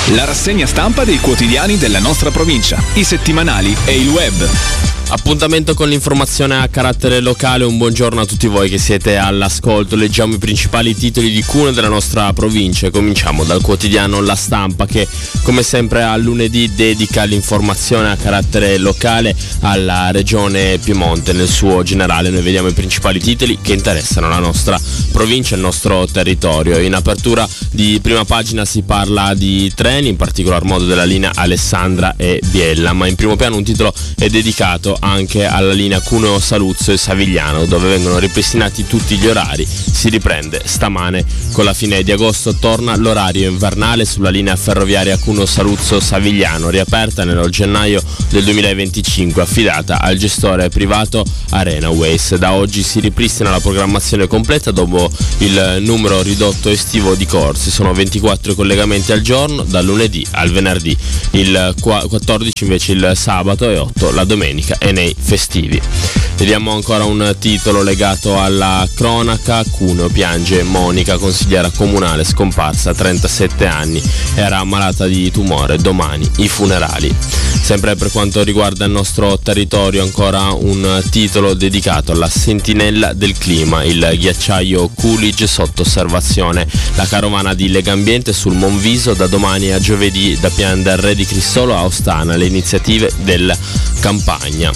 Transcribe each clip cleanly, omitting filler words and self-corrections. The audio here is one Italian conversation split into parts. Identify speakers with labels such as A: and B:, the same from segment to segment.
A: La rassegna stampa dei quotidiani della nostra provincia, i settimanali e il web.
B: Appuntamento con l'informazione a carattere locale, un buongiorno a tutti voi che siete all'ascolto. Leggiamo i principali titoli di Cuneo della nostra provincia e cominciamo dal quotidiano La Stampa, che come sempre a lunedì dedica l'informazione a carattere locale alla regione Piemonte nel suo generale. Noi vediamo i principali titoli che interessano la nostra provincia e il nostro territorio. In apertura di prima pagina si parla di treni, in particolar modo della linea Alessandra e Biella, ma in primo piano un titolo è dedicato anche alla linea Cuneo Saluzzo e Savigliano, dove vengono ripristinati tutti gli orari. Si riprende stamane con la fine di agosto, torna l'orario invernale sulla linea ferroviaria Cuneo Saluzzo Savigliano, riaperta nel gennaio del 2025, affidata al gestore privato Arenaways. Da oggi si ripristina la programmazione completa dopo il numero ridotto estivo di corsi. Sono 24 collegamenti al giorno dal lunedì al venerdì, il 14 invece il sabato e 8 la domenica e nei festivi. Vediamo ancora un titolo legato alla cronaca. Cuneo piange Monica, consigliera comunale scomparsa a 37 anni, era malata di tumore, domani i funerali. Sempre per quanto riguarda il nostro territorio, ancora un titolo dedicato alla sentinella del clima, il ghiacciaio Coolidge sotto osservazione, la carovana di Legambiente sul Monviso da domani a giovedì, da Pian del Re di Cristolo a Ostana, le iniziative della campagna.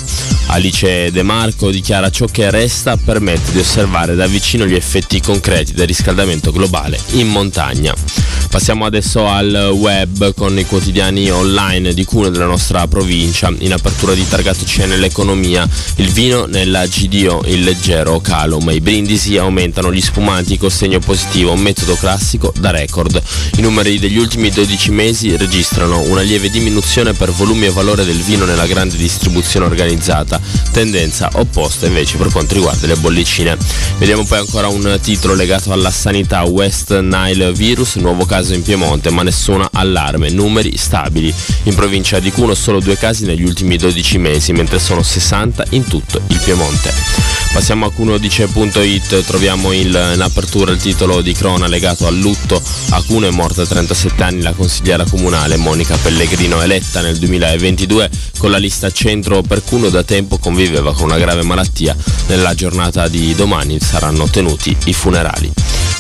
B: Alice De Marco dichiara: ciò che resta permette di osservare da vicino gli effetti concreti del riscaldamento globale in montagna. Passiamo adesso al web con i quotidiani online di Cuneo della nostra provincia. In apertura di targato c'è nell'economia: il vino nella GDO in leggero calo, ma i brindisi aumentano, gli spumanti con segno positivo, un metodo classico da record. I numeri degli ultimi 12 mesi registrano una lieve diminuzione per volume e valore del vino nella grande distribuzione organizzata, tendenza opposta invece per quanto riguarda le bollicine. Vediamo poi ancora un titolo legato alla sanità: West Nile virus, nuovo caso in Piemonte ma nessun allarme, numeri stabili. In provincia di Cuneo solo 2 casi negli ultimi 12 mesi, mentre sono 60 in tutto il Piemonte. Passiamo a cuneodice.it, troviamo in apertura il titolo di crona legato al lutto. A Cuneo è morta a 37 anni la consigliera comunale Monica Pellegrino, eletta nel 2022 con la lista Centro per Cuneo. Da tempo conviveva con una grave malattia. Nella giornata di domani saranno tenuti i funerali.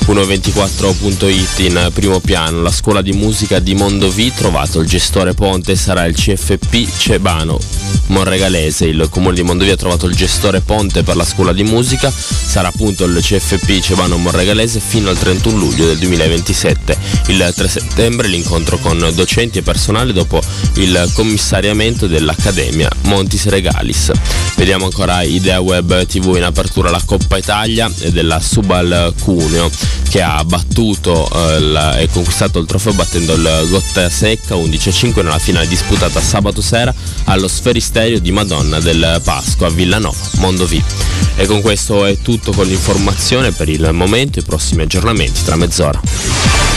B: Cuneo24.it in primo piano, la scuola di musica di Mondovì, trovato il gestore ponte, sarà il CFP Cebano Monregalese. Il comune di Mondovì ha trovato il gestore ponte per la scuola di musica, sarà appunto il CFP Cebano Monregalese fino al 31 luglio del 2027. Il 3 settembre l'incontro con docenti e personale dopo il commissariamento dell'Accademia Montis Regalis. Vediamo ancora Idea Web TV, in apertura la Coppa Italia e della Subal Cuneo, che ha battuto e conquistato il trofeo battendo il Gotta Secca 11-5 nella finale disputata sabato sera allo Sferisterio di Madonna del Pasqua a Villanova, Mondovì. E con questo è tutto con l'informazione per il momento, i prossimi aggiornamenti tra mezz'ora.